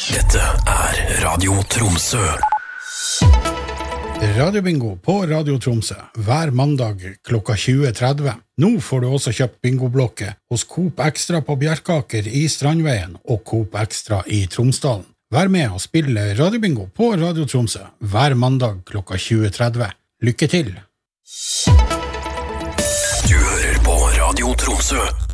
Dette Radio Tromsø. Radiobingo på Radio Tromsø hver mandag klokka 20:30. Nå får du også kjøpt bingoblokke hos Coop Extra på Bjerkaker i Strandveien og Coop Extra i Tromsdalen. Vær med og spille Radiobingo på Radio Tromsø hver mandag klokka 20:30. Lykke til! Du hører på Radio Tromsø.